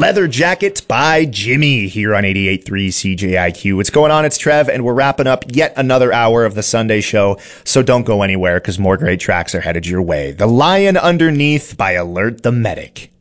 Leather Jacket by Jimmy here on 88.3 CJIQ. What's going on? It's Trev, and we're wrapping up yet another hour of the Sunday show, so don't go anywhere because more great tracks are headed your way. The Lion Underneath by Alert the Medic.